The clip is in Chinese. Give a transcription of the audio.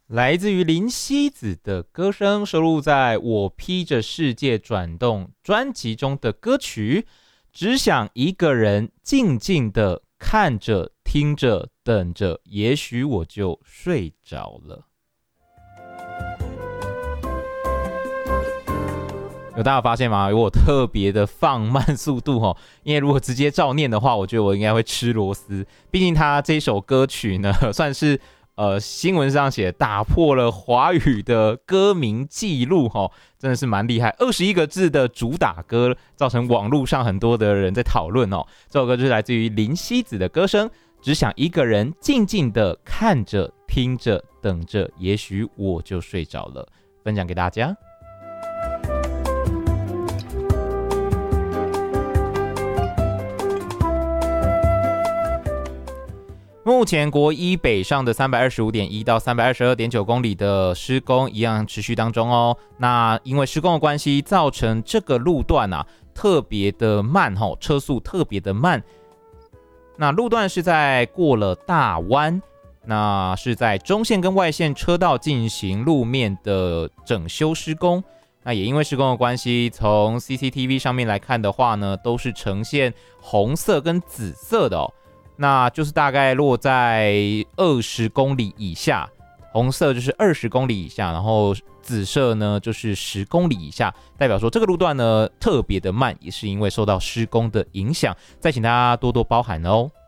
来自于林夕子的歌声，收录在我披着世界转动专辑中的歌曲。只想一个人静静的看着、听着、等着，也许我就睡着了。有大家发现吗？我特别的放慢速度哦，因为如果直接照念的话，我觉得我应该会吃螺丝。毕竟他这首歌曲呢，算是新闻上写打破了华语的歌名记录哦，真的是蛮厉害。21个字的主打歌，造成网络上很多的人在讨论哦。这首歌就是来自于林夕子的歌声，只想一个人静静的看着、听着、等着，也许我就睡着了。分享给大家。目前国一北上的325.1到322.9公里的施工一样持续当中哦。那因为施工的关系，造成这个路段特别的慢哦，车速特别的慢。那路段是在过了大弯，那是在中线跟外线车道进行路面的整修施工。那也因为施工的关系，从 CCTV 上面来看的话呢，都是呈现红色跟紫色的哦。那就是大概落在20公里以下，红色就是20公里以下，然后紫色呢就是10公里以下，代表说这个路段呢特别的慢，也是因为受到施工的影响，再请大家多多包涵哦。